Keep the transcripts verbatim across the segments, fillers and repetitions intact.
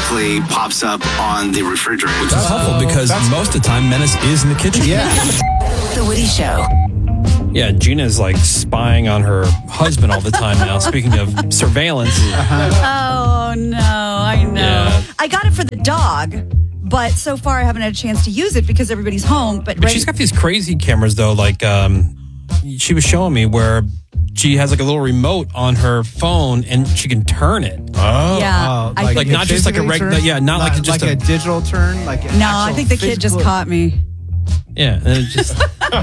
automatically pops up on the refrigerator. Which is helpful because most of the time Menace is in the kitchen. Yeah. The Woody Show. Yeah, Gina's like spying on her husband all the time now. Speaking of surveillance. Oh, no, I know. Yeah. I got it for the dog, but so far I haven't had a chance to use it because everybody's home. But, But right, she's got these crazy cameras, though. Like, um, she was showing me where she has like a little remote on her phone and she can turn it. Oh, Yeah, oh, I like, think- Like, not just like a physically regular, turn? yeah, not, like just like a, a digital turn. Like an no, I actual think the kid just physical- caught me. yeah, and it just,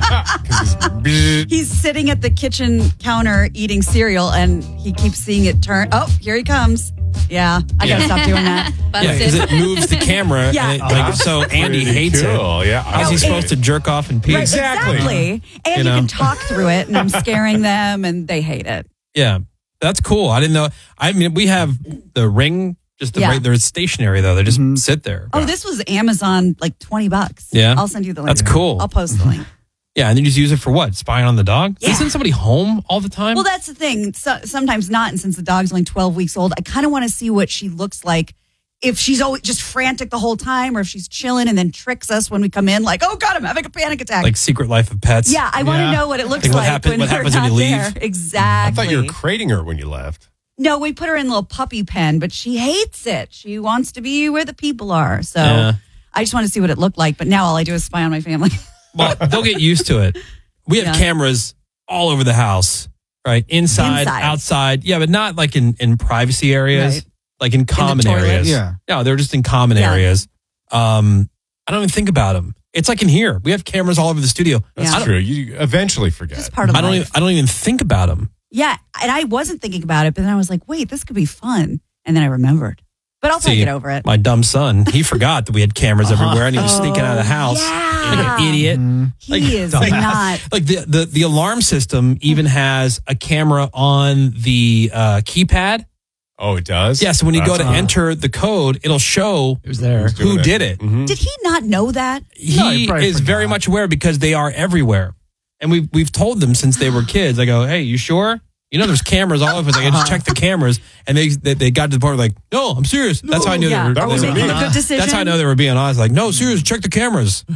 He's sitting at the kitchen counter eating cereal, and he keeps seeing it turn. Oh, here he comes. Yeah, I gotta Yeah. stop doing that. yeah, because it moves the camera. Yeah. And it, like, so Andy hates cool. it. Yeah. How's he No, supposed it- to jerk off in peace? Right, Exactly. exactly. And You you, know? can talk through it, and I'm scaring them, and they hate it. Yeah, that's cool. I didn't know. I mean, we have the Ring, just the Yeah. right, they're stationary though. They just sit there. Oh, this was Amazon, like twenty bucks. Yeah? I'll send you the link. That's cool. I'll post the link. Yeah, and then you just use it for what? Spying on the dog? Yeah. Isn't somebody home all the time? Well, that's the thing. So, sometimes not. And since the dog's only twelve weeks old, I kind of want to see what she looks like. If she's always just frantic the whole time, or if she's chilling and then tricks us when we come in, like, oh God, I'm having a panic attack. Like Secret Life of Pets? yeah, I want to Yeah. know what it looks Like what like happen- when what we're happens when not you leave? there. I Exactly. thought you were crating her when you left. No, we put her in a little puppy pen, but she hates it. She wants to be where the people are. So Yeah. I just want to see what it looked like. But now all I do is spy on my family. Well, they'll get used to it. We have Yeah. cameras all over the house, right? Inside, Inside. outside. Yeah, but not like in, in privacy areas, Right. like in common toilet? areas. Yeah. No, they're just in common Yeah. areas. Um, I don't even think about them. It's like in here. We have cameras all over the studio. That's Yeah. I don't, true. You eventually forget. Just part of I don't life. even, I don't even think about them. Yeah, and I wasn't thinking about it, but then I was like, wait, this could be fun. And then I remembered. But I'll See, take it over it. My dumb son, he forgot that we had cameras everywhere and he was sneaking out of the house. yeah. Like an idiot. He Like, is dumbass. not. Like the, the, the alarm system even has a camera on the uh, keypad. Oh, it does? Yeah, so when you go to That's- enter the code, it'll show It was there. who doing it. did it. Mhm. Did he not know that? He No, he probably is very forgot. much aware because they are everywhere. And we've, we've told them since they were kids. I go, hey, you sure? You know, there's cameras all over. Like, I just checked the cameras, and they they, they got to the point where like, no, I'm serious. That's how I knew yeah. they were. That Are we was they were making being- a good decision? That's how I know they were being honest. Like, no, serious, check the cameras.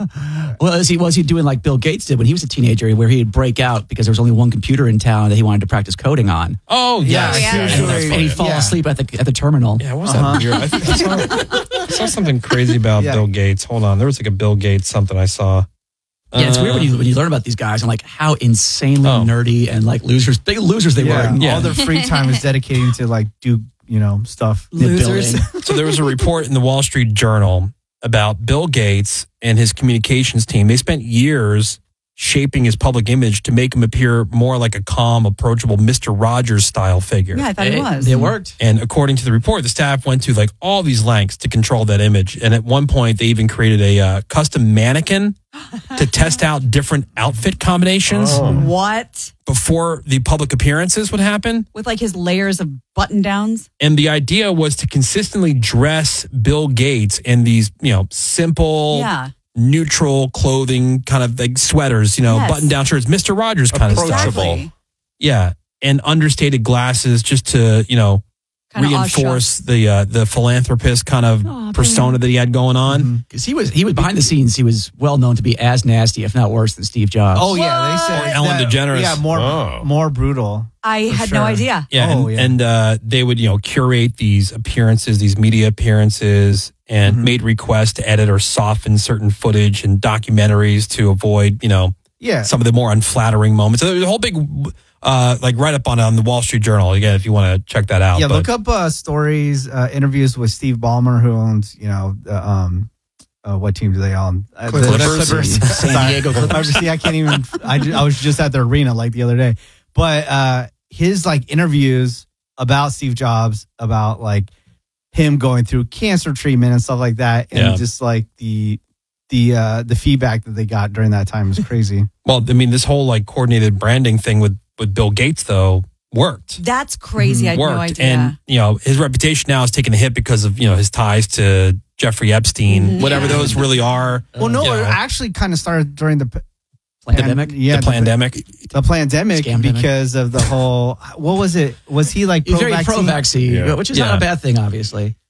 Well, is he was he doing like Bill Gates did when he was a teenager, where he'd break out because there was only one computer in town that he wanted to practice coding on, Oh Yeah, yes. yeah. And that's and funny. he'd fall Yeah. asleep at the at the terminal. Yeah, what was that weird? I, think I, saw, I saw something crazy about Yeah. Bill Gates. Hold on, there was like a Bill Gates something I saw. Yeah, it's weird when Uh, you when you learn about these guys and like how insanely Oh. nerdy and like losers, big losers they Yeah. were. Yeah. All their free time is dedicating to like do, you know, stuff. Losers. Building. So there was a report in the Wall Street Journal about Bill Gates and his communications team. They spent years shaping his public image to make him appear more like a calm, approachable Mister Rogers style figure. Yeah, I thought it, It, was. it worked. And according to the report, the staff went to like all these lengths to control that image. And at one point, they even created a uh, custom mannequin to test out different outfit combinations What? before the public appearances would happen. With like his layers of button downs? And the idea was to consistently dress Bill Gates in these, you know, simple, Yeah. neutral clothing, kind of like sweaters, you know, Yes. button down shirts, Mister Rogers kind of stuff. Exactly. Yeah. And understated glasses just to, you know, Kinda reinforce the uh, the philanthropist kind of Aw, persona that he had going on. Because he was he was behind the scenes, he was well known to be as nasty, if not worse, than Steve Jobs. Oh yeah, they said Or Ellen that- DeGeneres. Yeah, more Oh. more brutal. I For had sure. no idea. Yeah, Oh, and, yeah. and uh, they would, you know, curate these appearances, these media appearances, and Mhm. made requests to edit or soften certain footage and documentaries to avoid, you know, Yeah. some of the more unflattering moments. So there's a whole big, uh, like, write up on on the Wall Street Journal again if you want to check that out. Yeah, But- look up uh, stories, uh, interviews with Steve Ballmer, who owns, you know, uh, um, uh, what team do they own? Uh, the- the Clippers. San Sorry. Diego Clippers. See, I can't even. I, ju- I was just at the arena like the other day, but uh, his like interviews about Steve Jobs, about like him going through cancer treatment and stuff like that, and Yeah. just like the the uh, the feedback that they got during that time is crazy. Well, I mean, this whole like coordinated branding thing with with Bill Gates though worked. That's crazy. I had worked, no idea. and you know his reputation now is taking a hit because of you know his ties to Jeffrey Epstein, Mhm. whatever those really are. Well, no, you it know, actually kind of started during the Pandemic. Yeah, the pandemic. the pandemic Scamdemic. because of the whole. What was it? Was he like He's pro very pro vaccine? vaccine, Yeah. which is Yeah. not a bad thing, obviously.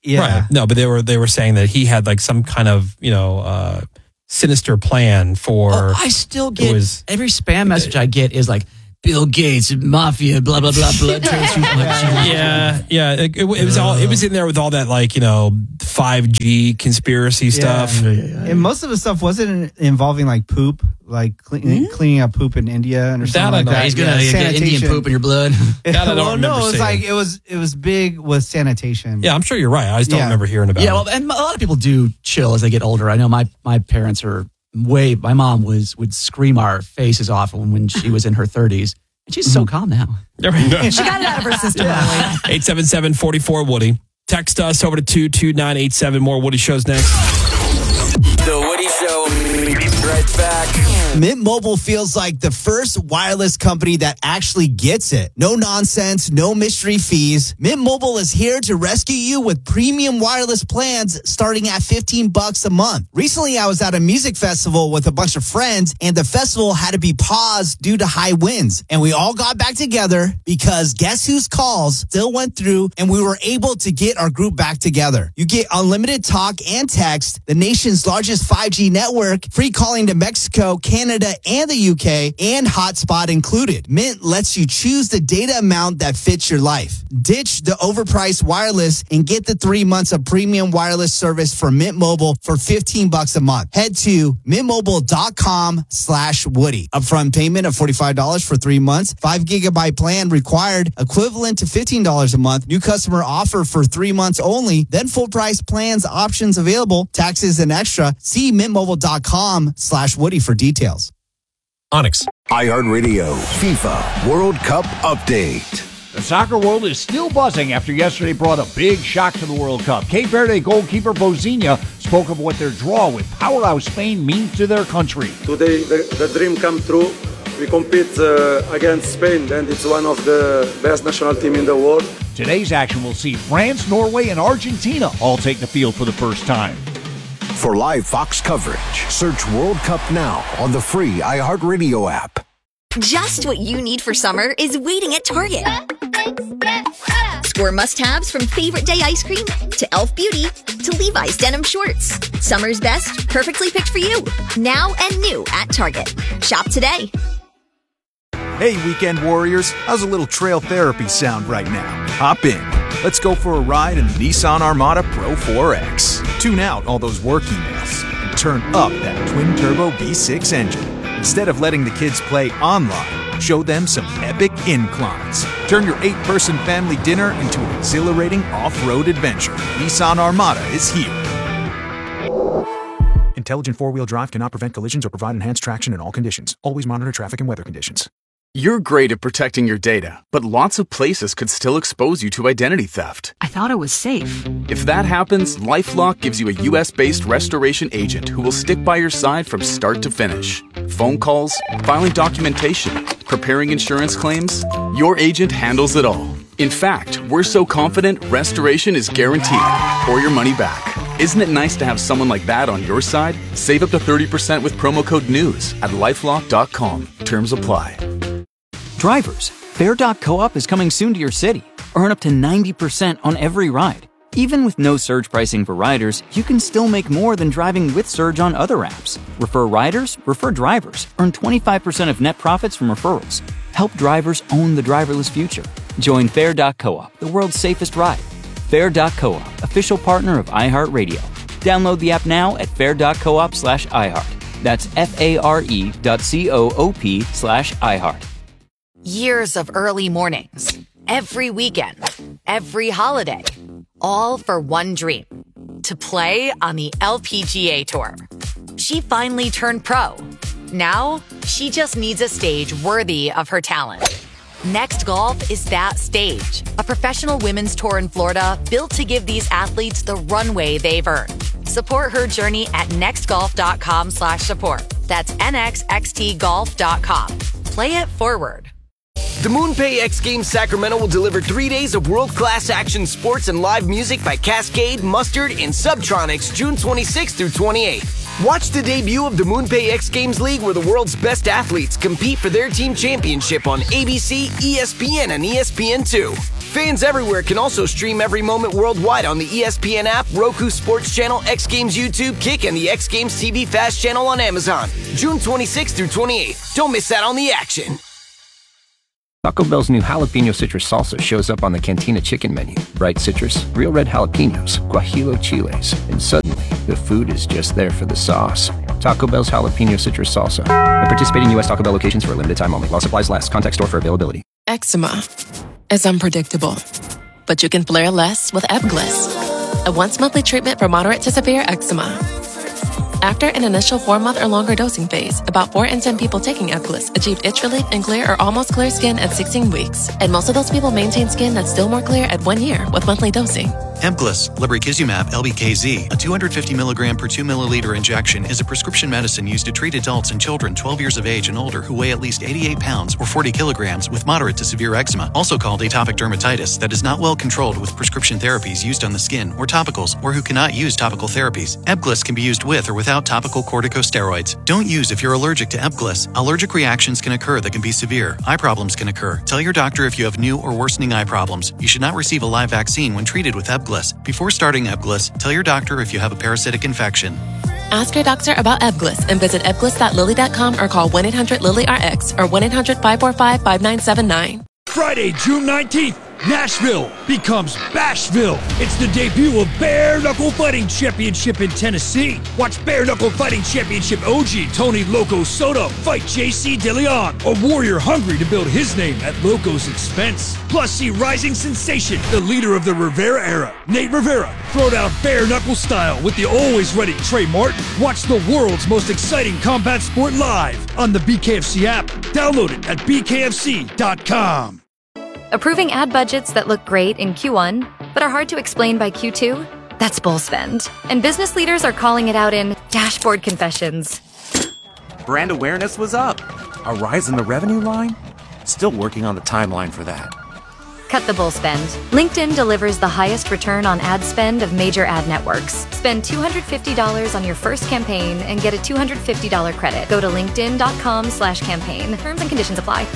Yeah. Right. No, but they were they were saying that he had like some kind of, you know, uh, sinister plan for. Oh, I still get was- every spam message I get is like Bill Gates, mafia, blah blah blah, blood transfusion. Yeah, yeah. It, it, it was all. It was in there with all that, like, you know, five G conspiracy stuff. And most of the stuff wasn't involving like poop, like clean, cleaning up poop in India and or That something I like know. that. He's gonna Yeah, get Indian sanitation. poop in your blood. That I don't well, remember no, it was seeing. like it was it was big with sanitation. Yeah, I'm sure you're right. I just don't Yeah. remember hearing about Yeah, it. well, and a lot of people do chill as they get older. I know my my parents are way. My mom was would scream our faces off when, when she was in her thirties, and she's so calm now. She got it out of her system. Really. eight seven seven, four four, Woody. Text us over to two two nine eight seven. More Woody shows next. The Woody Show. Right back. Mint Mobile feels like the first wireless company that actually gets it. No nonsense, no mystery fees. Mint Mobile is here to rescue you with premium wireless plans starting at fifteen bucks a month. Recently, I was at a music festival with a bunch of friends, and the festival had to be paused due to high winds. And we all got back together because guess whose calls still went through, and we were able to get our group back together. You get unlimited talk and text, the nation's largest five G network, free calling to Mexico, Canada, and the U K, and hotspot included. Mint lets you choose the data amount that fits your life. Ditch the overpriced wireless and get the three months of premium wireless service for Mint Mobile for fifteen bucks a month. Head to mintmobile.com slash Woody. Upfront payment of forty-five dollars for three months. Five gigabyte plan required, equivalent to fifteen dollars a month. New customer offer for three months only. Then full price plans options available. Taxes and extra. See mintmobile.com slash Woody for details. Onyx. iHeartRadio FIFA World Cup update. The soccer world is still buzzing after yesterday brought a big shock to the World Cup. Cape Verde goalkeeper Bozinha spoke of what their draw with powerhouse Spain means to their country. Today, the, the dream come true. We compete uh, against Spain, and it's one of the best national team in the world. Today's action will see France, Norway, and Argentina all take the field for the first time. For live Fox coverage, search World Cup now on the free iHeartRadio app. Just what you need for summer is waiting at Target. Score must-haves from Favorite Day ice cream to e l f Beauty to Levi's denim shorts. Summer's best, perfectly picked for you. Now and new at Target. Shop today. Hey, weekend warriors, how's a little trail therapy sound right now? Hop in. Let's go for a ride in the Nissan Armada Pro four X. Tune out all those work emails and turn up that twin-turbo V six engine. Instead of letting the kids play online, show them some epic inclines. Turn your eight-person family dinner into an exhilarating off-road adventure. Nissan Armada is here. Intelligent four-wheel drive cannot prevent collisions or provide enhanced traction in all conditions. Always monitor traffic and weather conditions. You're great at protecting your data, but lots of places could still expose you to identity theft. I thought it was safe. If that happens, LifeLock gives you a U S-based restoration agent who will stick by your side from start to finish. Phone calls, filing documentation, preparing insurance claims, your agent handles it all. In fact, we're so confident restoration is guaranteed or your money back. Isn't it nice to have someone like that on your side? Save up to thirty percent with promo code NEWS at lifelock dot com. Terms apply. Drivers, Fare dot coop is coming soon to your city. Earn up to ninety percent on every ride. Even with no surge pricing for riders, you can still make more than driving with Surge on other apps. Refer riders, refer drivers. Earn twenty-five percent of net profits from referrals. Help drivers own the driverless future. Join Fare dot coop, the world's safest ride. Fare dot coop, official partner of iHeartRadio. Download the app now at fare dot coop slash iHeart. That's F-A-R-E dot C-O-O-P slash iHeart. Years of early mornings, every weekend, every holiday, all for one dream, to play on the L P G A Tour. She finally turned pro. Now, she just needs a stage worthy of her talent. Next Golf is that stage, a professional women's tour in Florida built to give these athletes the runway they've earned. Support her journey at nextgolf.com slash support. That's N X X T golf dot com. Play it forward. The MoonPay X Games Sacramento will deliver three days of world-class action sports and live music by Cascade, Mustard, and Subtronics June twenty-sixth through twenty-eighth. Watch the debut of the MoonPay X Games League, where the world's best athletes compete for their team championship on A B C, E S P N, and E S P N two. Fans everywhere can also stream every moment worldwide on the E S P N app, Roku Sports Channel, X Games YouTube, Kick, and the X Games T V Fast Channel on Amazon. June twenty-sixth through twenty-eighth. Don't miss out on the action. Taco Bell's new jalapeno citrus salsa shows up on the Cantina chicken menu. Bright citrus, real red jalapenos, guajillo chiles, and suddenly the food is just there for the sauce. Taco Bell's jalapeno citrus salsa. At participating U S Taco Bell locations for a limited time only. While supplies last. Contact store for availability. Eczema is unpredictable, but you can flare less with Ebglyss, a once-monthly treatment for moderate to severe eczema. After an initial four-month or longer dosing phase, about four in ten people taking Ebglyss achieved itch relief and clear or almost clear skin at sixteen weeks, and most of those people maintain skin that's still more clear at one year with monthly dosing. Ebglyss, lebrikizumab L B K Z, a two hundred fifty milligram per two milliliter injection, is a prescription medicine used to treat adults and children twelve years of age and older who weigh at least eighty-eight pounds or forty kilograms with moderate to severe eczema, also called atopic dermatitis, that is not well controlled with prescription therapies used on the skin or topicals, or who cannot use topical therapies. Ebglyss can be used with or without topical corticosteroids. Don't use if you're allergic to Ebglyss. Allergic reactions can occur that can be severe. Eye problems can occur. Tell your doctor if you have new or worsening eye problems. You should not receive a live vaccine when treated with Ebglyss. Before starting Ebglyss, tell your doctor if you have a parasitic infection. Ask your doctor about Ebglyss and visit ebglyss dot lilly dot com or call one eight hundred lilly R X or one eight hundred five four five five nine seven nine. Friday, June nineteenth, Nashville becomes Bashville. It's the debut of Bare Knuckle Fighting Championship in Tennessee. Watch Bare Knuckle Fighting Championship O G Tony Loco Soto fight J C DeLeon, a warrior hungry to build his name at Loco's expense. Plus, see rising sensation, the leader of the Rivera era, Nate Rivera, throw down bare knuckle style with the always ready Trey Martin. Watch the world's most exciting combat sport live on the B K F C app. Download it at b k f c dot com. Approving ad budgets that look great in Q one, but are hard to explain by Q two? That's bull spend. And business leaders are calling it out in dashboard confessions. Brand awareness was up. A rise in the revenue line? Still working on the timeline for that. Cut the bull spend. LinkedIn delivers the highest return on ad spend of major ad networks. Spend two hundred fifty dollars on your first campaign and get a two hundred fifty dollars credit. Go to linkedin dot com slash campaign. Terms and conditions apply.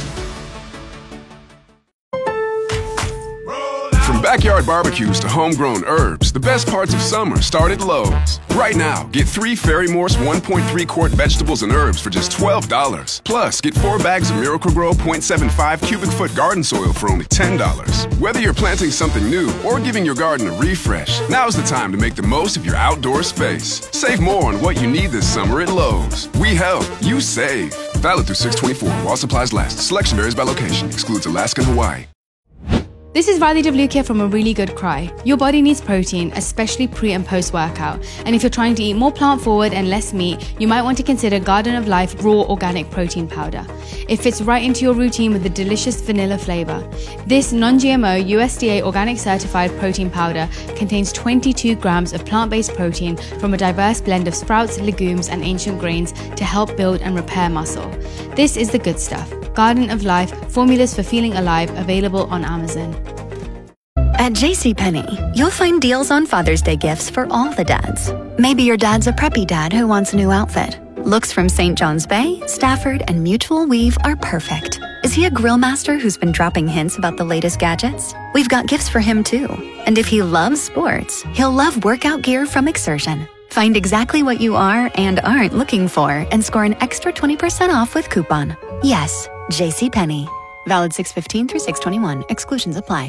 From backyard barbecues to homegrown herbs, the best parts of summer start at Lowe's. Right now, get three Ferry-Morse one point three quart vegetables and herbs for just twelve dollars. Plus, get four bags of Miracle-Gro zero point seven five cubic foot garden soil for only ten dollars. Whether you're planting something new or giving your garden a refresh, now's the time to make the most of your outdoor space. Save more on what you need this summer at Lowe's. We help, you save. Valid through six twenty-four while supplies last. Selection varies by location. Excludes Alaska and Hawaii. This is Riley Devlukia from A Really Good Cry. Your body needs protein, especially pre and post workout. And if you're trying to eat more plant forward and less meat, you might want to consider Garden of Life Raw Organic Protein Powder. It fits right into your routine with a delicious vanilla flavor. This non-G M O U S D A organic certified protein powder contains twenty-two grams of plant-based protein from a diverse blend of sprouts, legumes, and ancient grains to help build and repair muscle. This is the good stuff. Garden of Life, formulas for feeling alive, available on Amazon. At JCPenney, you'll find deals on Father's Day gifts for all the dads. Maybe your dad's a preppy dad who wants a new outfit. Looks from Saint John's Bay, Stafford, and Mutual Weave are perfect. Is he a grill master who's been dropping hints about the latest gadgets? We've got gifts for him too. And if he loves sports, he'll love workout gear from Exertion. Find exactly what you are and aren't looking for and score an extra twenty percent off with coupon. Yes, JCPenney. Valid six fifteen through six twenty-one. Exclusions apply.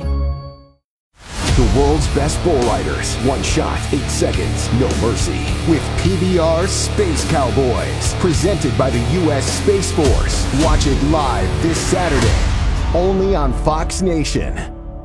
The world's best bull riders. One shot, eight seconds, no mercy. With P B R Space Cowboys. Presented by the U S Space Force. Watch it live this Saturday. Only on Fox Nation.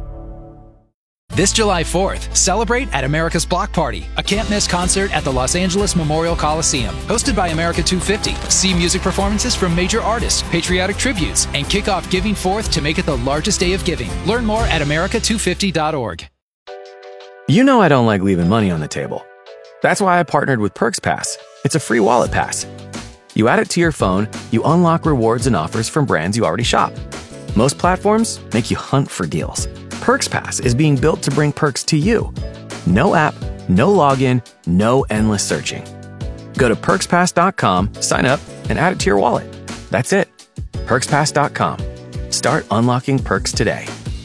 This July fourth, celebrate at America's Block Party, a can't-miss concert at the Los Angeles Memorial Coliseum. Hosted by America two fifty. See music performances from major artists, patriotic tributes, and kick off Giving Forth to make it the largest day of giving. Learn more at america two fifty dot org. You know I don't like leaving money on the table. That's why I partnered with Perks Pass. It's a free wallet pass. You add it to your phone, you unlock rewards and offers from brands you already shop. Most platforms make you hunt for deals. Perks Pass is being built to bring perks to you. No app, no login, no endless searching. Go to perks pass dot com, sign up, and add it to your wallet. That's it. perks pass dot com. Start unlocking perks today.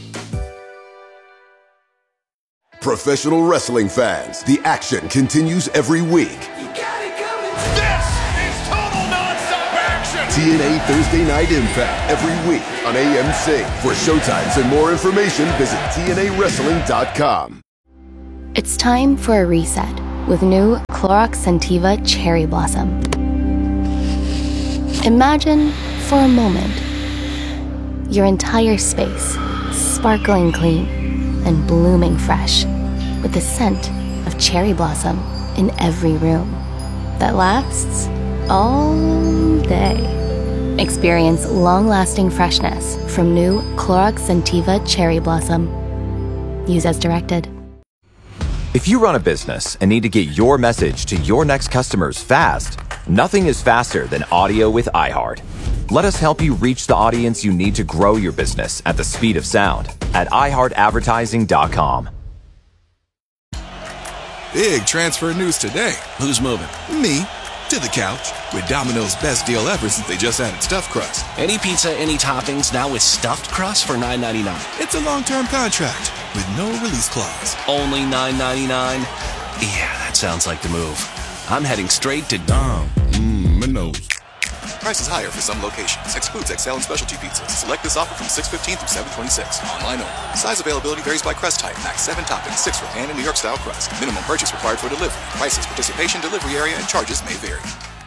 Professional wrestling fans, the action continues every week. This is total nonstop action! T N A Thursday Night Impact every week on A M C. For showtimes and more information, visit T N A wrestling dot com. It's time for a reset with new Clorox Scentiva Cherry Blossom. Imagine, for a moment, your entire space sparkling clean and blooming fresh with the scent of cherry blossom in every room that lasts all day. Experience long-lasting freshness from new Clorox Scentiva Cherry Blossom. Use as directed. If you run a business and need to get your message to your next customers fast, nothing is faster than audio with iHeart. Let us help you reach the audience you need to grow your business at the speed of sound at i heart advertising dot com. Big transfer news today. Who's moving? Me. To the couch. With Domino's best deal ever since they just added stuffed crust. Any pizza, any toppings, now with stuffed crust for nine ninety-nine. It's a long-term contract with no release clause. Only nine ninety-nine? Yeah, that sounds like the move. I'm heading straight to Dom. Mmm, my nose. Prices higher for some locations. Excludes X L and specialty pizzas. Select this offer from six fifteen through seven twenty-six. Online only. Size availability varies by crust type. Max seven toppings, six for pan and New York style crust. Minimum purchase required for delivery. Prices, participation, delivery area, and charges may vary.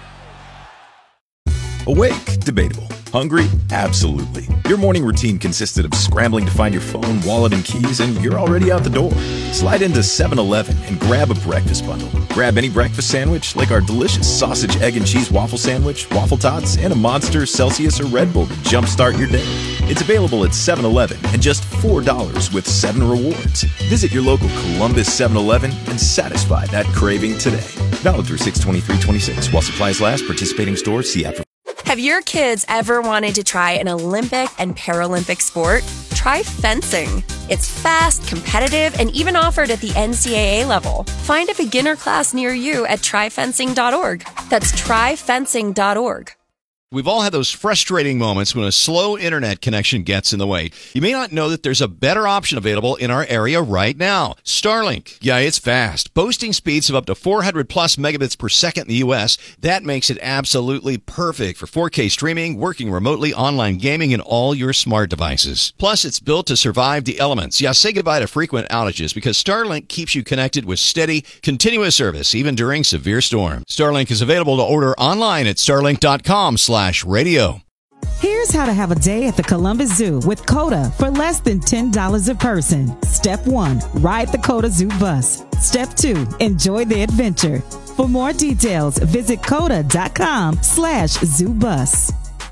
Awake? Debatable. Hungry? Absolutely. Your morning routine consisted of scrambling to find your phone, wallet, and keys, and you're already out the door. Slide into seven eleven and grab a breakfast bundle. Grab any breakfast sandwich, like our delicious sausage, egg, and cheese waffle sandwich, waffle tots, and a Monster, Celsius, or Red Bull to jumpstart your day. It's available at seven eleven and just four dollars with seven rewards. Visit your local Columbus seven eleven and satisfy that craving today. Valid through six twenty-three twenty-six. While supplies last, participating stores, see app for. Have your kids ever wanted to try an Olympic and Paralympic sport? Try fencing. It's fast, competitive, and even offered at the N C double A level. Find a beginner class near you at try fencing dot org. That's try fencing dot org. We've all had those frustrating moments when a slow internet connection gets in the way. You may not know that there's a better option available in our area right now. Starlink. Yeah, it's fast. Boasting speeds of up to four hundred plus megabits per second in the U S. That makes it absolutely perfect for four K streaming, working remotely, online gaming, and all your smart devices. Plus, it's built to survive the elements. Yeah, say goodbye to frequent outages because Starlink keeps you connected with steady, continuous service, even during severe storms. Starlink is available to order online at starlink dot com slash radio. Here's how to have a day at the Columbus Zoo with Coda for less than ten dollars a person. Step one, ride the Coda Zoo bus. Step two, enjoy the adventure. For more details, visit coda dot com slash zoo bus.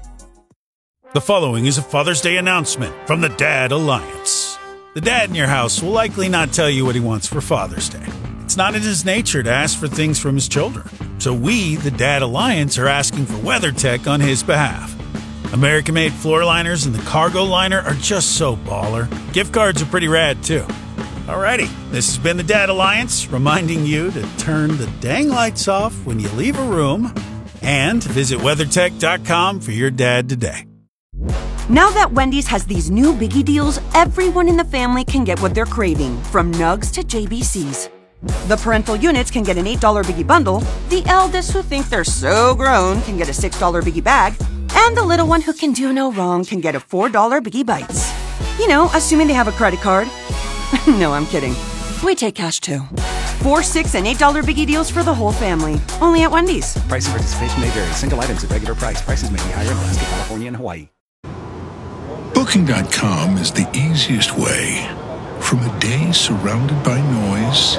The following is a Father's Day announcement from the Dad Alliance. The dad in your house will likely not tell you what he wants for Father's Day. It's not in his nature to ask for things from his children. So we, the Dad Alliance, are asking for WeatherTech on his behalf. American-made floor liners and the cargo liner are just so baller. Gift cards are pretty rad, too. Alrighty, this has been the Dad Alliance, reminding you to turn the dang lights off when you leave a room and visit weathertech dot com for your dad today. Now that Wendy's has these new biggie deals, everyone in the family can get what they're craving, from nugs to J B Cs. The parental units can get an eight dollar biggie bundle, the eldest who think they're so grown can get a six dollar biggie bag, and the little one who can do no wrong can get a four dollar biggie bites. You know, assuming they have a credit card. No, I'm kidding. We take cash too. Four, six, and eight dollar biggie deals for the whole family. Only at Wendy's. Price and participation may vary. Single items at regular price. Prices may be higher in Alaska, California, and Hawaii. Booking dot com is the easiest way from a day surrounded by noise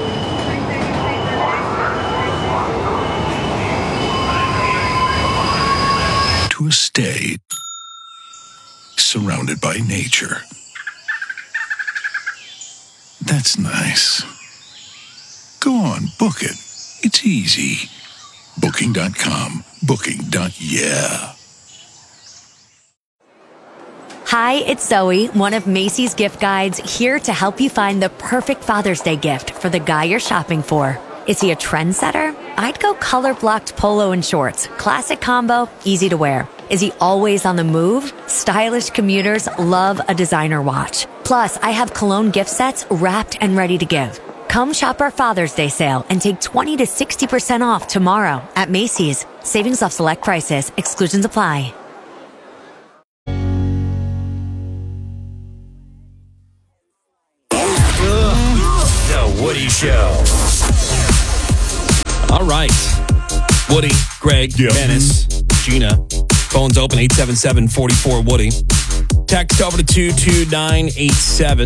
to a stay surrounded by nature. That's nice. Go on, book it. It's easy. Booking dot com. Booking. Yeah. Hi, it's Zoe, one of Macy's gift guides, here to help you find the perfect Father's Day gift for the guy you're shopping for. Is he a trendsetter? I'd go color-blocked polo and shorts. Classic combo, easy to wear. Is he always on the move? Stylish commuters love a designer watch. Plus, I have cologne gift sets wrapped and ready to give. Come shop our Father's Day sale and take twenty to sixty percent off tomorrow at Macy's. Savings off select prices. Exclusions apply. The Woody Show. All right. Woody, Greg, Yep. Dennis, Gina. Phones open eight seven seven, four four, Woody. Text over to two two nine eight seven.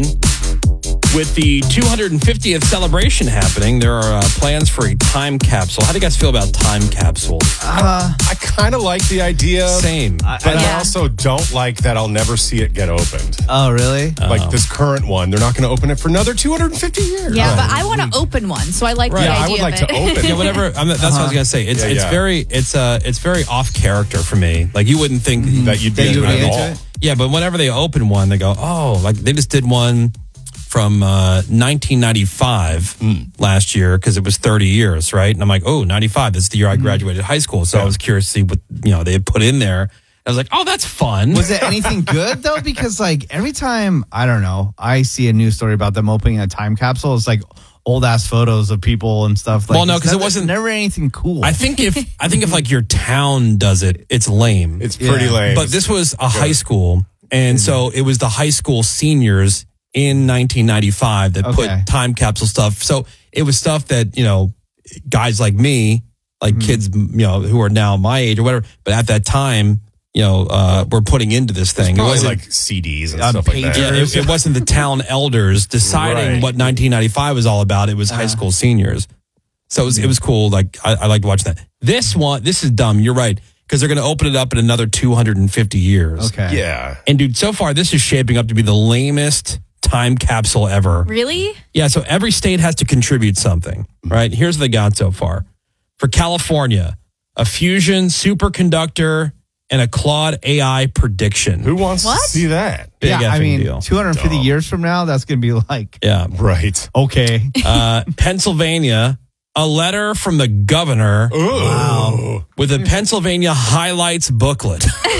With the two hundred fiftieth celebration happening, there are uh, plans for a time capsule. How do you guys feel about time capsules? Uh, I kind of like the idea. Same. But I also don't like that I'll never see it get opened. Oh, really? Like Oh. this current one, they're not going to open it for another two hundred fifty years. Yeah, but I want to open one, so I like Right. the Yeah, I idea would like of it. to open. Yeah, whatever. I'm, that's what I was gonna say. It's Yeah, it's yeah. very it's uh it's very off character for me. Like you wouldn't think That you'd be that into would it at into all. it. Yeah, but whenever they open one, they go, oh, like they just did one from uh, nineteen ninety-five last year because it was thirty years, right? And I'm like, oh, ninety-five. That's the year I graduated high school. So I was curious to see what you know they had put in there. I was like, oh, that's fun. Was it anything good though? Because like every time, I don't know, I see a news story about them opening a time capsule, it's like old ass photos of people and stuff. Like, Well, no, it's 'cause it never- wasn't- never anything cool. I think if I think if like your town does it, it's lame. It's pretty Yeah. lame. But this was a high school, and so it was the high school seniors in nineteen ninety-five that Okay. put time capsule stuff. So it was stuff that, you know, guys like me, like kids, you know, who are now my age or whatever, but at that time, you know, uh, were putting into this thing. It Probably wasn't like C Ds and on stuff like that. yeah, it, it wasn't the town elders deciding Right. what nineteen ninety-five was all about. It was high school seniors. So it was, it was cool. Like I, I liked watching that. This one, this is dumb. You're right. Because they're going to open it up in another two hundred fifty years. Okay. Yeah. And dude, so far this is shaping up to be the lamest time capsule ever. Really? Yeah, so every state has to contribute something, right? Here's what they got so far. For California, a fusion superconductor and a Claude A I prediction. Who wants What? to see that? Big yeah, I effing mean, deal. two hundred fifty Dumb. years from now, that's going to be like, Yeah. Right. okay. Uh, Pennsylvania, a letter from the governor Wow. with a Pennsylvania highlights booklet.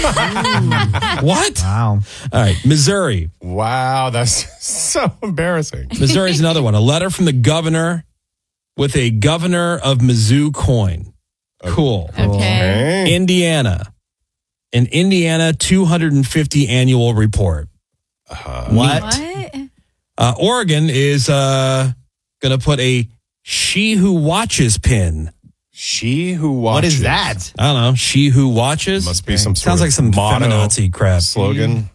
What? Wow. All right, Missouri. Wow. That's so embarrassing. Missouri's another one. A letter from the governor with a governor of Mizzou coin. Cool. Okay. Hey. Indiana. An Indiana two hundred fifty annual report. Uh, What? What? Uh, Oregon is uh, going to put a She Who Watches pin. She who watches. What is that? I don't know. She Who Watches? Must be some sort Sounds of like some motto, feminazi crap. slogan.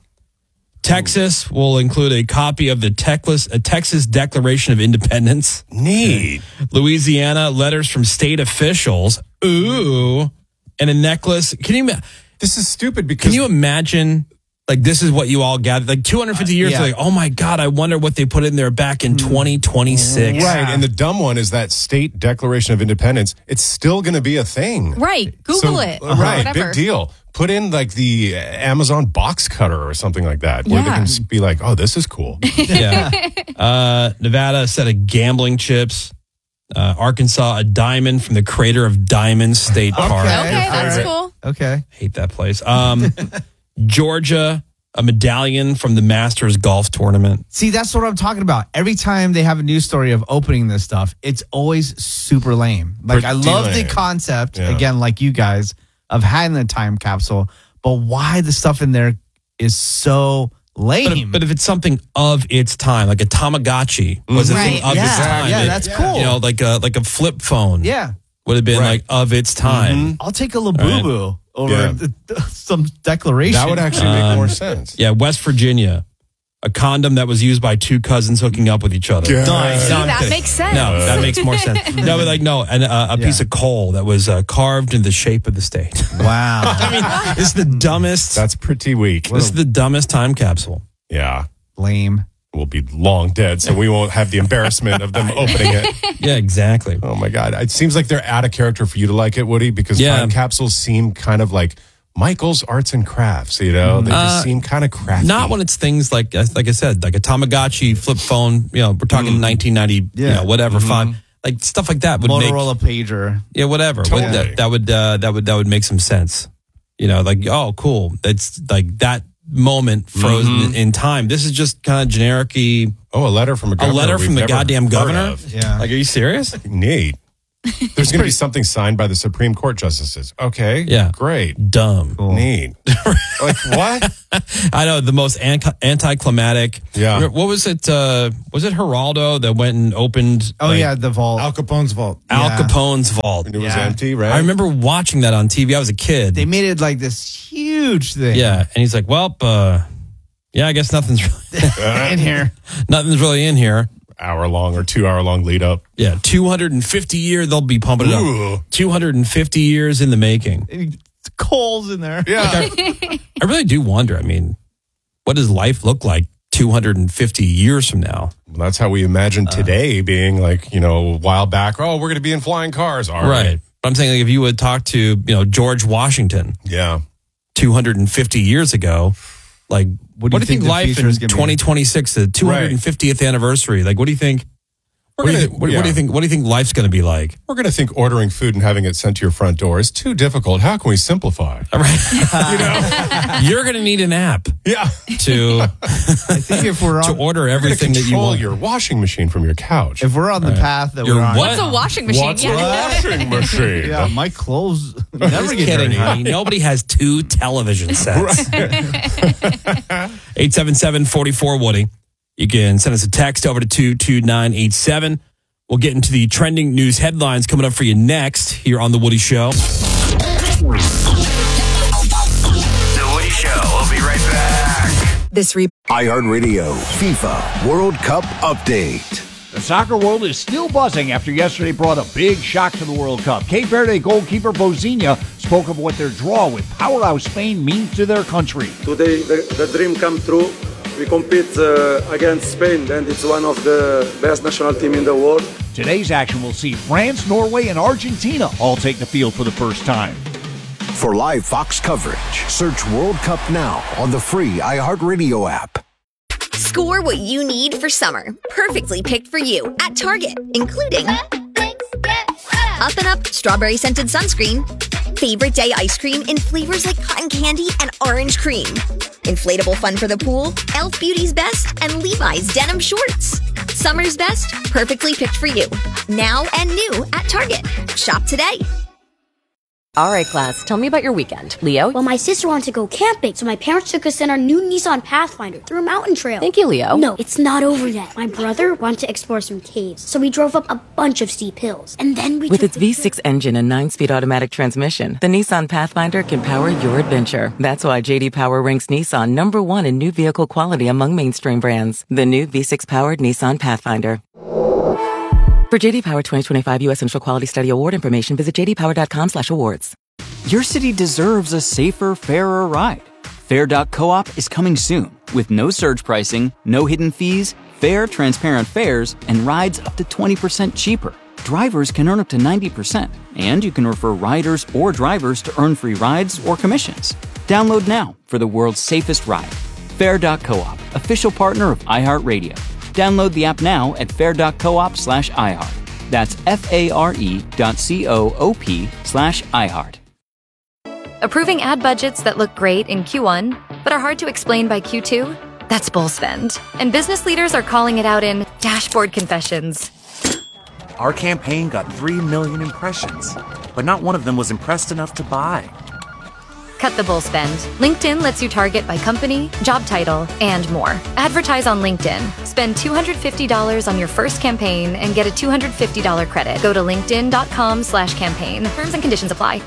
Texas will include a copy of the Texas, a Texas Declaration of Independence. Neat. Louisiana, letters from state officials. Ooh. And a necklace. Can you ima- This is stupid because Can you imagine, like, this is what you all gathered? Like, two hundred fifty years, yeah. like, oh my God, I wonder what they put in there back in twenty twenty-six. Right, and the dumb one is that state Declaration of Independence. It's still going to be a thing. Right. Google So- it. Right, Whatever. big deal. Put in like the Amazon box cutter or something like that, where Yeah. they can be like, "Oh, this is cool." Yeah. Uh, Nevada, a set of gambling chips. Uh, Arkansas, a diamond from the crater of Diamond State Park. Okay, Your that's favorite. cool. Okay. Hate that place. Um, Georgia, a medallion from the Masters golf tournament. See, that's what I'm talking about. Every time they have a news story of opening this stuff, it's always super lame. Like, I Pretty love the lame. concept, Yeah. again, like you guys, of having the time capsule, but why the stuff in there is so But lame. if, but if it's something of its time, like a Tamagotchi was a Right. thing of Yeah. its time. Yeah, It- that's cool. You know, like a like a flip phone. yeah. would have been Right. like of its time. I'll take a Labubu over Yeah. the, the- some declaration. That would actually make Um, more sense. Yeah, West Virginia, a condom that was used by two cousins hooking up with each other. Yeah. Nice. See, No, I'm that kidding. makes sense. No, that makes more sense. No, but like no, and uh, a Yeah. piece of coal that was uh, carved in the shape of the state. Wow. I mean, this is the dumbest. That's pretty weak. This is the dumbest time capsule. Yeah. Lame. We'll be long dead, so we won't have the embarrassment of them opening it. Yeah, exactly. Oh my God. It seems like they're out of character for you to like it, Woody, because Yeah. time capsules seem kind of like Michael's Arts and Crafts, you know, they just Uh, seem kind of crafty. Not when it's things like, like I said, like a Tamagotchi flip phone. You know, we're talking Mm. nineteen ninety, you Yeah. know, whatever, Mhm. five, like stuff like that would make Motorola pager. yeah, whatever. Totally. Would- That, that would uh, that would that would make some sense. You know, like oh, cool. That's like that moment frozen Mhm. in, in time. This is just kind of generic-y. Oh, a letter from a A governor. letter we've from the never goddamn heard governor? of. Yeah. Like, are you serious? Neat. There's going to be something signed by the Supreme Court justices. Okay. Yeah. Great. Dumb. Neat. Like what? I know the most anti- anticlimactic. Yeah. What was it? Uh, was it Geraldo that went and opened? Oh, like, yeah, the vault. Al Capone's vault. Al Yeah. Capone's vault. And it was Yeah. empty, right? I remember watching that on T V. I was a kid. They made it like this huge thing. Yeah, and he's like, "Well, uh, yeah, I guess nothing's really, in here. nothing's really in here." hour long or two hour long lead up. Yeah, two hundred fifty years. They'll be pumping it Ooh. up. two hundred fifty years in the making. Coals in there. Yeah. I really do wonder. I mean, what does life look like two hundred fifty years from now? Well, that's how we imagine today being like, you know, a while back. Oh, we're going to be in flying cars. All right. Right. But I'm saying, like, if you would talk to, you know, George Washington Yeah. two hundred fifty years ago, like, what do you, think, the life future is in gonna be? twenty twenty-six, the two hundred fiftieth anniversary, like, what do you think? We're What do, you gonna- think what, yeah. what do you think? What do you think life's going to be like? We're going to think ordering food and having it sent to your front door is too difficult. How can we simplify? All right. You're going to need an app Yeah. to I think if we're to on, order You're gonna everything that you control want. your washing machine from your couch. if we're on the path that Your we're on, what? What's a washing machine? What's Yeah. a washing machine? yeah, my clothes never Just get kidding, dirty. honey. Nobody has two television sets. eight seven seven, four four, Woody. You can send us a text over to two two nine eight seven. We'll get into the trending news headlines coming up for you next here on The Woody Show. The Woody Show. We'll be right back. This re- iHeartRadio FIFA World Cup update. The soccer world is still buzzing after yesterday brought a big shock to the World Cup. Cape Verde goalkeeper Bozinha spoke of what their draw with powerhouse Spain means to their country. Today, the, the dream come true. We compete uh, against Spain, and it's one of the best national team in the world. Today's action will see France, Norway, and Argentina all take the field for the first time. For live Fox coverage, search World Cup now on the free iHeartRadio app. Score what you need for summer. Perfectly picked for you at Target, including Up and Up strawberry scented sunscreen, favorite day ice cream in flavors like cotton candy and orange cream, inflatable fun for the pool, e l f Beauty's Best, and Levi's denim shorts. Summer's best, perfectly picked for you. Now and new at Target. Shop today. All right, class, tell me about your weekend. Leo? Well, my sister wanted to go camping, so my parents took us in our new Nissan Pathfinder through a mountain trail. Thank you, Leo. No, it's not over yet. My brother wanted to explore some caves, so we drove up a bunch of steep hills. And then we With took its the V six engine and nine-speed automatic transmission, the Nissan Pathfinder can power your adventure. That's why J D Power ranks Nissan number one in new vehicle quality among mainstream brands. The new V six-powered Nissan Pathfinder. For J D Power twenty twenty-five U S Central Quality Study Award information, visit j d power dot com slash awards. Your city deserves a safer, fairer ride. Fair dot coop is coming soon with no surge pricing, no hidden fees, fair, transparent fares, and rides up to twenty percent cheaper. Drivers can earn up to ninety percent, and you can refer riders or drivers to earn free rides or commissions. Download now for the world's safest ride. Fair dot coop, official partner of iHeartRadio. Download the app now at fair dot coop slash iHeart. That's F-A-R-E dot C-O-O-P slash iHeart. Approving ad budgets that look great in Q one, but are hard to explain by Q two? That's bull spend. And business leaders are calling it out in dashboard confessions. Our campaign got three million impressions, but not one of them was impressed enough to buy. Cut the bull spend. LinkedIn lets you target by company, job title, and more. Advertise on LinkedIn. Spend two hundred fifty dollars on your first campaign and get a two hundred fifty dollars credit. Go to linkedin.com slash campaign. Terms and conditions apply.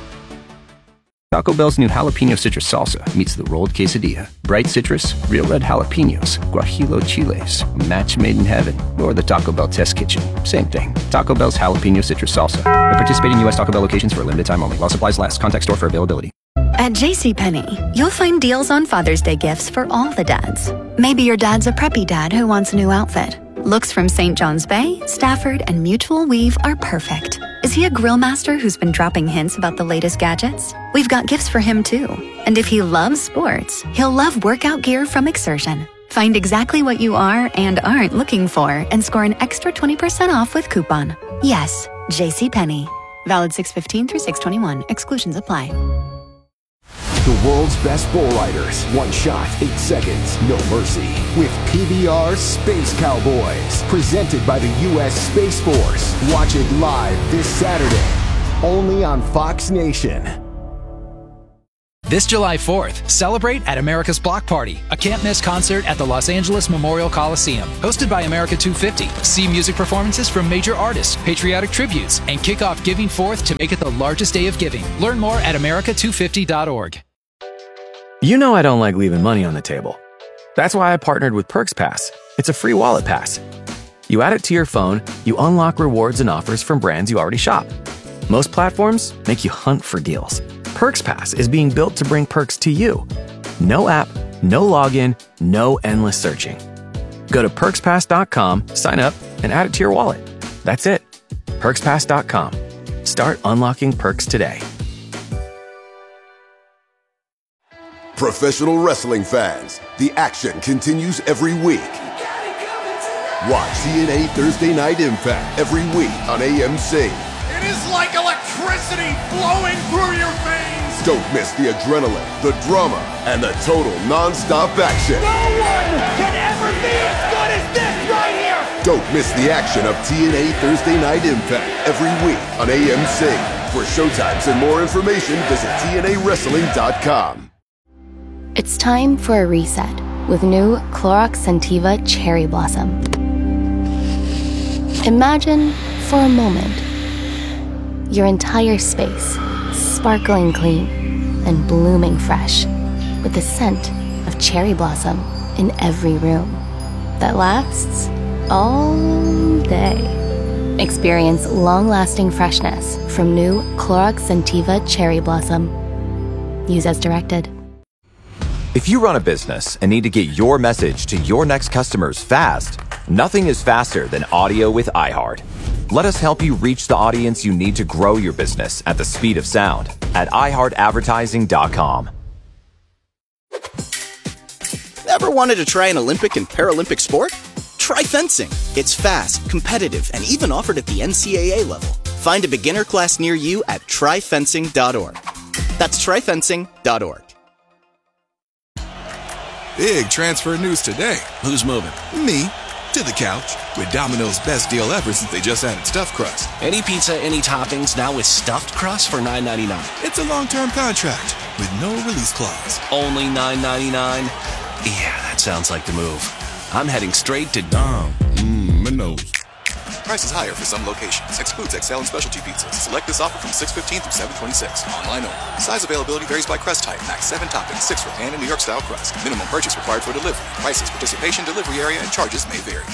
Taco Bell's new jalapeno citrus salsa meets the rolled quesadilla. Bright citrus, real red jalapenos, guajillo chiles, a match made in heaven, or the Taco Bell test kitchen. Same thing. Taco Bell's jalapeno citrus salsa. At participating U S Taco Bell locations for a limited time only. While supplies last. Contact store for availability. At JCPenney, you'll find deals on Father's Day gifts for all the dads. Maybe your dad's a preppy dad who wants a new outfit. Looks from Saint John's Bay, Stafford, and Mutual Weave are perfect. Is he a grill master who's been dropping hints about the latest gadgets? We've got gifts for him too. And if he loves sports, he'll love workout gear from Exertion. Find exactly what you are and aren't looking for and score an extra twenty percent off with coupon. Yes, JCPenney. Valid six fifteen through six twenty-one. Exclusions apply. The world's best bull riders. One shot, eight seconds, no mercy. With P B R Space Cowboys. Presented by the U S Space Force. Watch it live this Saturday. Only on Fox Nation. This July fourth, celebrate at America's Block Party, a can't-miss concert at the Los Angeles Memorial Coliseum. Hosted by America two fifty. See music performances from major artists, patriotic tributes, and kick off Giving Fourth to make it the largest day of giving. Learn more at America two fifty dot org. You know I don't like leaving money on the table. That's why I partnered with Perks Pass. It's a free wallet pass. You add it to your phone, you unlock rewards and offers from brands you already shop. Most platforms make you hunt for deals. Perks Pass is being built to bring perks to you. No app, no login, no endless searching. Go to perks pass dot com, sign up, and add it to your wallet. That's it. perks pass dot com. Start unlocking perks today. Professional wrestling fans, the action continues every week. Watch T N A Thursday Night Impact every week on A M C. It is like electricity flowing through your veins. Don't miss the adrenaline, the drama, and the total non-stop action. No one can ever be as good as this right here. Don't miss the action of T N A Thursday Night Impact every week on A M C. For showtimes and more information, visit T N A wrestling dot com. It's time for a reset with new Clorox Scentiva Cherry Blossom. Imagine for a moment your entire space sparkling clean and blooming fresh with the scent of cherry blossom in every room that lasts all day. Experience long-lasting freshness from new Clorox Scentiva Cherry Blossom. Use as directed. If you run a business and need to get your message to your next customers fast, nothing is faster than audio with iHeart. Let us help you reach the audience you need to grow your business at the speed of sound at i heart advertising dot com. Ever wanted to try an Olympic and Paralympic sport? Try fencing. It's fast, competitive, and even offered at the N C double A level. Find a beginner class near you at try fencing dot org. That's try fencing dot org. Big transfer news today. Who's moving? Me. To the couch. With Domino's best deal ever since they just added stuffed crust. Any pizza, any toppings, now with stuffed crust for nine ninety-nine. It's a long-term contract with no release clause. Only nine ninety-nine? Yeah, that sounds like the move. I'm heading straight to Dom. Mmm, my nose. Prices higher for some locations. Excludes X L and specialty pizzas. Select this offer from six fifteen through seven twenty-six. Online only. Size availability varies by crust type. Max seven toppings, six for pan and New York style crust. Minimum purchase required for delivery. Prices, participation, delivery area, and charges may vary.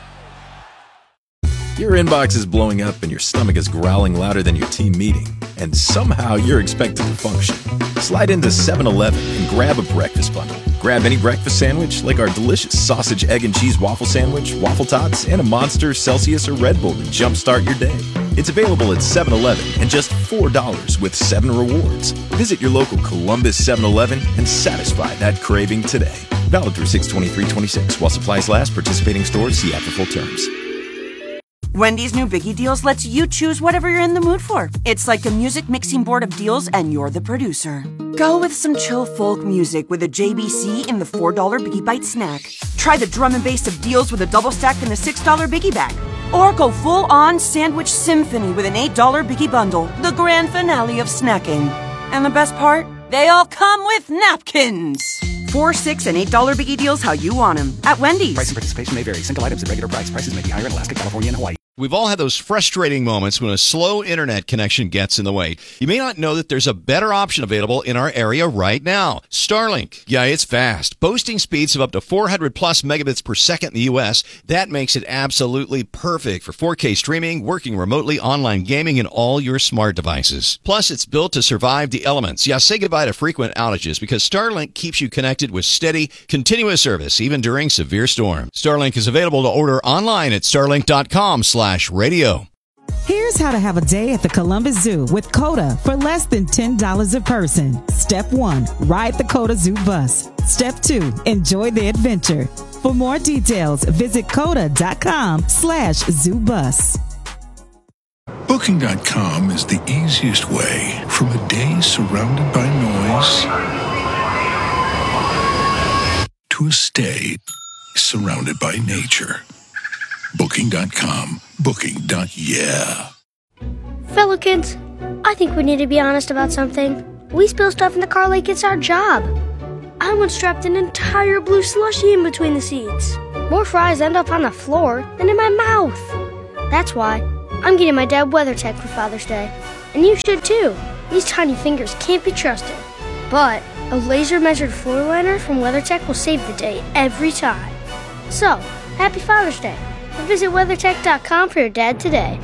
Your inbox is blowing up and your stomach is growling louder than your team meeting, and somehow you're expected to function. Slide into seven eleven and grab a breakfast bundle. Grab any breakfast sandwich like our delicious sausage, egg, and cheese waffle sandwich, waffle tots, and a Monster, Celsius, or Red Bull to jumpstart your day. It's available at seven eleven and just four dollars with seven rewards. Visit your local Columbus seven eleven and satisfy that craving today. Valid through six twenty-three twenty-six. While supplies last, participating stores see after full terms. Wendy's new Biggie Deals lets you choose whatever you're in the mood for. It's like a music mixing board of deals, and you're the producer. Go with some chill folk music with a J B C in the four dollar Biggie Bite snack. Try the drum and bass of deals with a double stack in the six dollar Biggie Bag. Or go full-on sandwich symphony with an eight dollar Biggie Bundle, the grand finale of snacking. And the best part? They all come with napkins. Four, six, and eight dollar Biggie Deals how you want them at Wendy's. Price and participation may vary. Single items at regular price. Prices may be higher in Alaska, California, and Hawaii. We've all had those frustrating moments when a slow internet connection gets in the way. You may not know that there's a better option available in our area right now. Starlink. Yeah, it's fast. Boasting speeds of up to four hundred plus megabits per second in the U S. That makes it absolutely perfect for four K streaming, working remotely, online gaming, and all your smart devices. Plus, it's built to survive the elements. Yeah, say goodbye to frequent outages because Starlink keeps you connected with steady, continuous service, even during severe storms. Starlink is available to order online at starlink dot com slash radio. Here's Here's how to have a day at the Columbus Zoo with CODA for less than ten dollars a person. Step one, ride the CODA Zoo bus. Step two, enjoy the adventure. For more details, visit coda.com slash zoo bus. Booking dot com is the easiest way from a day surrounded by noise to a stay surrounded by nature. Booking dot com. Booking. Yeah. Fellow kids, I think we need to be honest about something. We spill stuff in the car like it's our job. I once strapped an entire blue slushie in between the seats. More fries end up on the floor than in my mouth. That's why I'm getting my dad WeatherTech for Father's Day. And you should too. These tiny fingers can't be trusted. But a laser-measured floor liner from WeatherTech will save the day every time. So, happy Father's Day. And visit weathertech dot com for your dad today.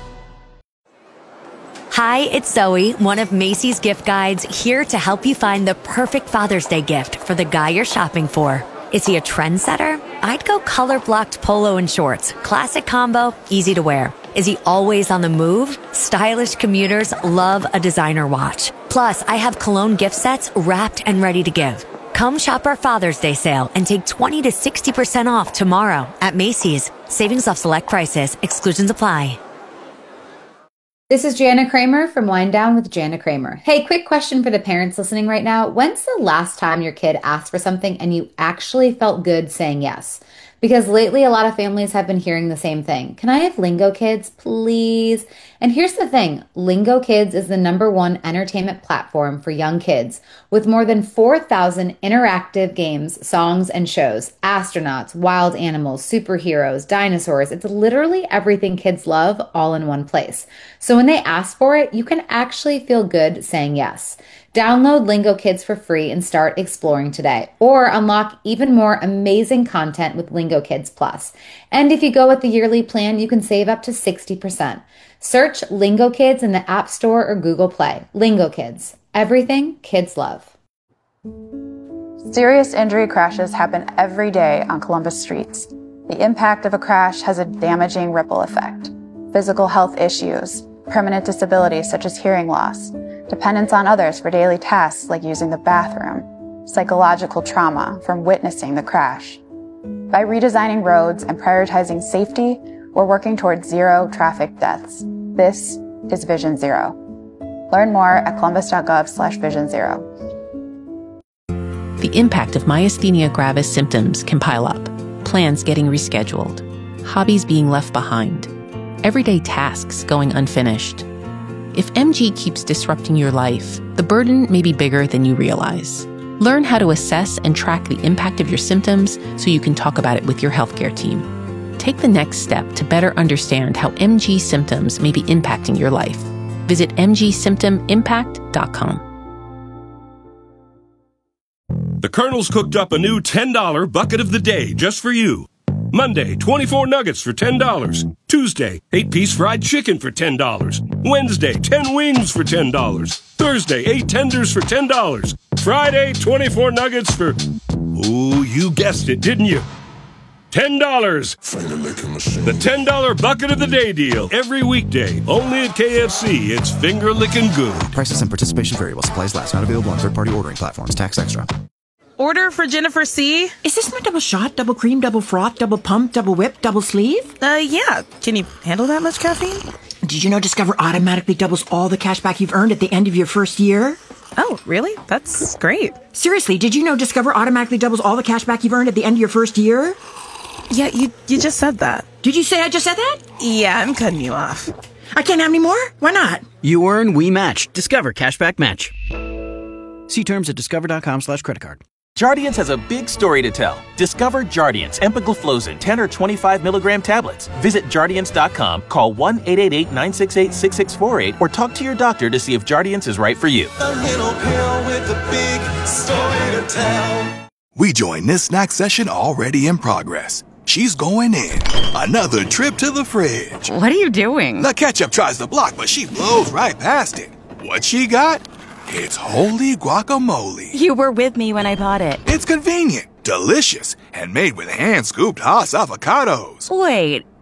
Hi, it's Zoe, one of Macy's gift guides, here to help you find the perfect Father's Day gift for the guy you're shopping for. Is he a trendsetter? I'd go color-blocked polo and shorts. Classic combo, easy to wear. Is he always on the move? Stylish commuters love a designer watch. Plus, I have cologne gift sets wrapped and ready to give. Come shop our Father's Day sale and take twenty to sixty percent off tomorrow at Macy's. Savings off select prices. Exclusions apply. This is Jana Kramer from Wind Down with Jana Kramer. Hey, quick question for the parents listening right now. When's the last time your kid asked for something and you actually felt good saying yes? Because lately a lot of families have been hearing the same thing. Can I have Lingo Kids, please? And here's the thing. Lingo Kids is the number one entertainment platform for young kids with more than four thousand interactive games, songs, and shows. Astronauts, wild animals, superheroes, dinosaurs. It's literally everything kids love all in one place. So when they ask for it, you can actually feel good saying yes. Download Lingo Kids for free and start exploring today, or unlock even more amazing content with Lingo Kids Plus. And if you go with the yearly plan, you can save up to sixty percent. Search Lingo Kids in the App Store or Google Play. Lingo Kids, everything kids love. Serious injury crashes happen every day on Columbus streets. The impact of a crash has a damaging ripple effect. Physical health issues, permanent disabilities such as hearing loss, dependence on others for daily tasks like using the bathroom, psychological trauma from witnessing the crash. By redesigning roads and prioritizing safety, we're working towards zero traffic deaths. This is Vision Zero. Learn more at columbus.gov slash vision zero. The impact of myasthenia gravis symptoms can pile up. Plans getting rescheduled, hobbies being left behind, everyday tasks going unfinished. If M G keeps disrupting your life, the burden may be bigger than you realize. Learn how to assess and track the impact of your symptoms so you can talk about it with your healthcare team. Take the next step to better understand how M G symptoms may be impacting your life. Visit m g symptom impact dot com. The Colonel's cooked up a new ten dollar bucket of the day just for you. Monday, twenty-four nuggets for ten dollars. Tuesday, eight piece fried chicken for ten dollars. Wednesday, ten wings for ten dollars. Thursday, eight tenders for ten dollars. Friday, twenty-four nuggets for... Ooh, you guessed it, didn't you? ten dollars. The ten dollar bucket of the day deal. Every weekday. Only at K F C. It's finger licking good. Prices and participation vary while supplies last. Not available on third-party ordering platforms. Tax extra. Order for Jennifer C. Is this my double shot, double cream, double froth, double pump, double whip, double sleeve? Uh, yeah. Can you handle that much caffeine? Did you know Discover automatically doubles all the cash back you've earned at the end of your first year? Oh, really? That's great. Seriously, did you know Discover automatically doubles all the cash back you've earned at the end of your first year? Yeah, you you just said that. Did you say I just said that? Yeah, I'm cutting you off. I can't have any more? Why not? You earn, we match. Discover Cashback Match. See terms at discover.com slash credit card. Jardiance has a big story to tell. Discover Jardiance empagliflozin ten or twenty-five milligram tablets. Visit Jardiance dot com, call one eight eight eight, nine six eight, six six four eight, or talk to your doctor to see if Jardiance is right for you. A little pill with a big story to tell. We join this snack session already in progress. She's going in. Another trip to the fridge. What are you doing? The ketchup tries to block, but she blows right past it. What she got? It's holy guacamole. You were with me when I bought it. It's convenient, delicious, and made with hand-scooped Hass avocados. Wait,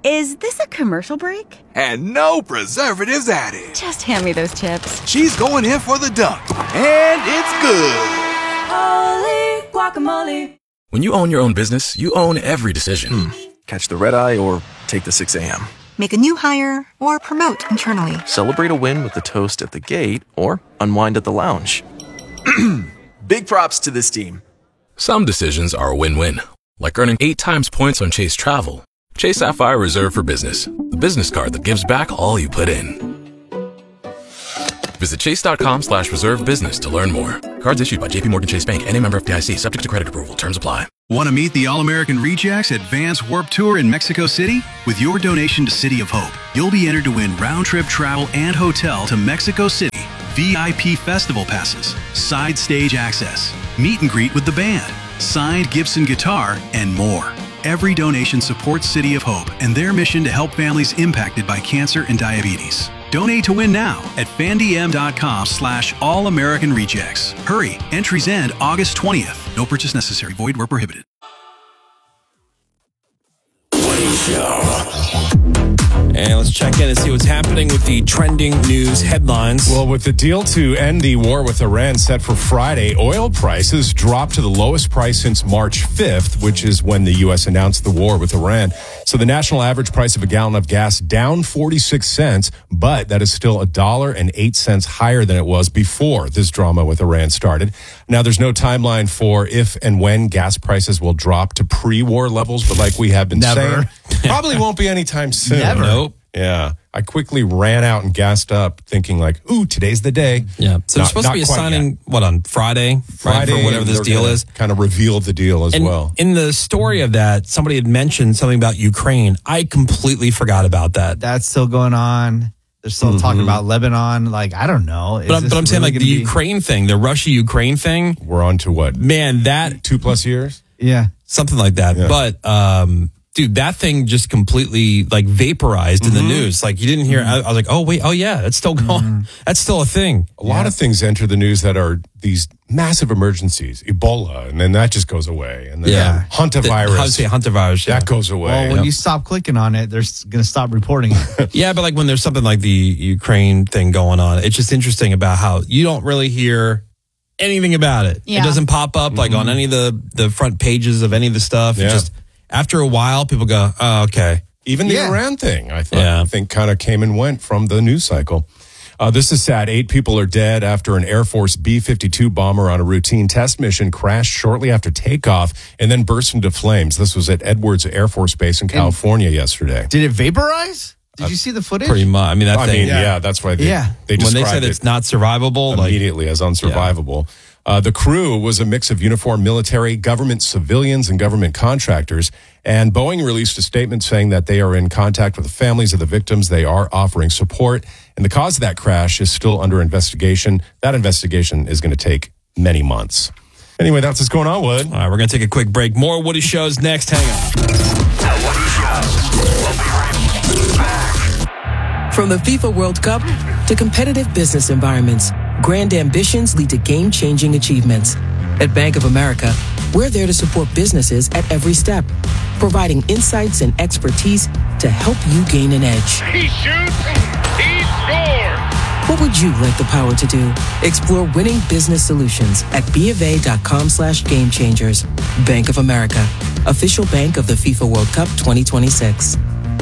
Is this a commercial break? And no preservatives added. Just hand me those chips. She's going in for the dunk. And it's good. Holy guacamole. When you own your own business, you own every decision. Hmm. Catch the red eye or take the six a.m. Make a new hire or promote internally. Celebrate a win with the toast at the gate or unwind at the lounge. Big props to this team. Some decisions are a win-win, like earning eight times points on Chase Travel. Chase Sapphire Reserve for Business, the business card that gives back all you put in. Visit chase.com slash reserve business to learn more. Cards issued by J P Morgan Chase Bank and a member F D I C, subject to credit approval. Terms apply. Want to meet the All-American Rejects Advanced Warped Tour in Mexico City? With your donation to City of Hope, you'll be entered to win round-trip travel and hotel to Mexico City, V I P festival passes, side stage access, meet and greet with the band, signed Gibson guitar, and more. Every donation supports City of Hope and their mission to help families impacted by cancer and diabetes. Donate to win now at fandm.com slash All-American Rejects. Hurry, entries end August twentieth. No purchase necessary. Void where prohibited. And let's check in and see what's happening with the trending news headlines. Well, with the deal to end the war with Iran set for Friday, oil prices dropped to the lowest price since March fifth, which is when the U S announced the war with Iran. So the national average price of a gallon of gas down forty-six cents, but that is still a dollar and eight cents higher than it was before this drama with Iran started. Now, there's no timeline for if and when gas prices will drop to pre-war levels, but like we have been Never. saying, probably won't be anytime soon. Never. Nope. Yeah. I quickly ran out and gassed up thinking like, ooh, today's the day. Yeah. So Not- there's supposed to not be a quite signing, yet. what, on Friday? Friday, right, for whatever this they're deal gonna is. Kind of revealed the deal as And well. in the story of that, somebody had mentioned something about Ukraine. I completely forgot about that. That's still going on. They're still Mhm. talking about Lebanon. Like, I don't know. Is But I'm, this but I'm saying really like the gonna be- Ukraine thing, the Russia-Ukraine thing. We're on to what? Man, that. Two plus years? Yeah. Something like that. Yeah. But, um, dude, that thing just completely like vaporized in the Mhm. news. Like you didn't hear, I, I was like, oh, wait, oh yeah, it's still going. That's still a thing. A lot of things enter the news that are these massive emergencies, Ebola, and then that just goes away. And then Yeah. hantavirus, How to say hantavirus, yeah. that goes away. Well, when you stop clicking on it, they're going to stop reporting it. Yeah, but like when there's something like the Ukraine thing going on, it's just interesting about how you don't really hear anything about it. Yeah. It doesn't pop up like on any of the, the front pages of any of the stuff. It Yeah. just after a while, people go, oh, okay. Even the Yeah. Iran thing, I thought, Yeah. I think kind of came and went from the news cycle. Uh, this is sad. Eight people are dead after an Air Force B fifty-two bomber on a routine test mission crashed shortly after takeoff and then burst into flames. This was at Edwards Air Force Base in California yesterday. Did it vaporize? Did you see the footage? Pretty much. I mean, that I thing. mean, yeah. that's why they, Yeah. they when they described said it it's not survivable, like immediately as unsurvivable. Uh, the crew was a mix of uniformed military, government civilians, and government contractors. And Boeing released a statement saying that they are in contact with the families of the victims. They are offering support. And the cause of that crash is still under investigation. That investigation is going to take many months. Anyway, that's what's going on, Wood. All right, we're going to take a quick break. More Woody Shows next. Hang on. From the FIFA World Cup to competitive business environments, grand ambitions lead to game-changing achievements. At Bank of America, we're there to support businesses at every step, providing insights and expertise to help you gain an edge. He shoots, he scores! What would you like the power to do? Explore winning business solutions at BofA.com slash game changers. Bank of America, official bank of the FIFA World Cup twenty twenty-six.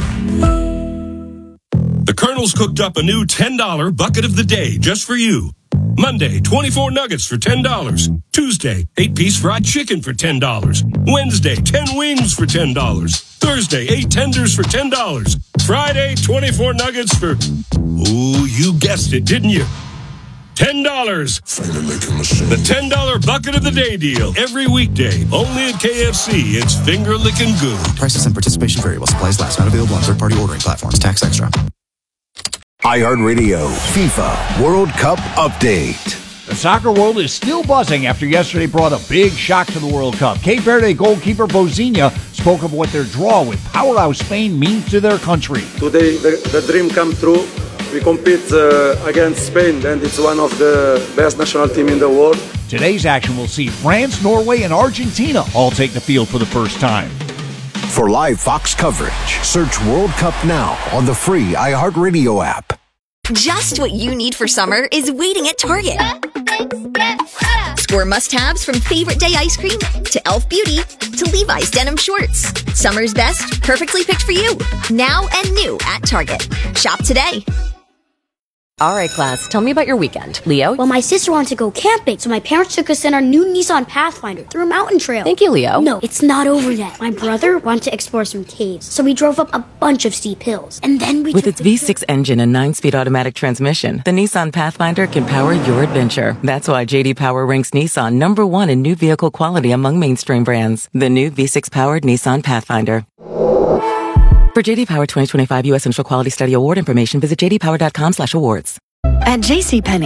The Colonel's cooked up a new ten dollar bucket of the day just for you. Monday, twenty-four nuggets for ten dollars. Tuesday, eight-piece fried chicken for ten dollars. Wednesday, ten wings for ten dollars. Thursday, eight tenders for ten dollars. Friday, twenty-four nuggets for, ooh, you guessed it, didn't you? ten dollars. The ten dollar bucket of the day deal. Every weekday, only at K F C. It's finger licking good. Prices and participation variable. Supplies last. Not available on third-party ordering platforms. Tax extra. iHeartRadio FIFA World Cup Update. The soccer world is still buzzing after yesterday brought a big shock to the World Cup. Cape Verde goalkeeper Bozinha spoke of what their draw with powerhouse Spain means to their country. Today, the, the dream come true. We compete uh, against Spain, and it's one of the best national team in the world. Today's action will see France, Norway, and Argentina all take the field for the first time. for live Fox coverage. Search World Cup now on the free iHeartRadio app. Just what you need for summer is waiting at Target. Score must-haves from Favorite Day ice cream to Elf Beauty to Levi's denim shorts. Summer's best, perfectly picked for you. Now and new at Target. Shop today. All right, class, tell me about your weekend. Leo? Well, my sister wanted to go camping, so my parents took us in our new Nissan Pathfinder through a mountain trail. Thank you, Leo. No, it's not over yet. My brother wanted to explore some caves, so we drove up a bunch of steep hills. And then we With its V six engine and nine-speed automatic transmission, the Nissan Pathfinder can power your adventure. That's why J D Power ranks Nissan number one in new vehicle quality among mainstream brands. The new V six-powered Nissan Pathfinder. For J D Power twenty twenty-five U S Initial Quality Study Award information, visit j d power dot com slash awards. At JCPenney,